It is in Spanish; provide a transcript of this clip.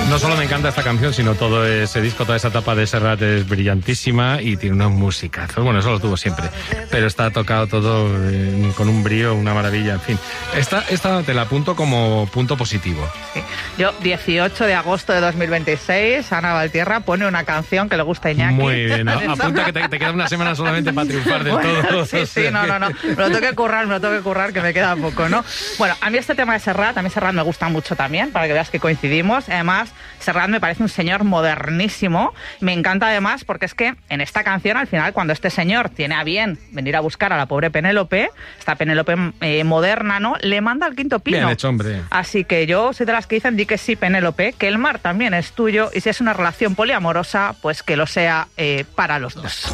No solo me encanta esta canción, sino todo ese disco, toda esa etapa de Serrat es brillantísima y tiene una música. Bueno, eso lo tuvo siempre, pero está tocado todo con un brío, una maravilla, en fin. Esta te la apunto como punto positivo. Sí. Yo, 18 de agosto de 2026, Ana Valtierra pone una canción que le gusta a Iñaki. Muy bien, apunta que te queda una semana solamente para triunfar del todo. Sí, no. Me lo tengo que currar, que me queda poco, ¿no? Bueno, a mí este tema de Serrat, me gusta mucho también, para que veas que coincidimos. Además, Serrat me parece un señor modernísimo. Me encanta además porque es que en esta canción, al final, cuando este señor tiene a bien venir a buscar a la pobre Penélope, esta Penélope moderna, ¿no? Le manda al quinto pino. Bien hecho, hombre. Así que yo soy de las que dicen, di que sí, Penélope, que el mar también es tuyo y si es una relación poliamorosa, pues que lo sea para los dos.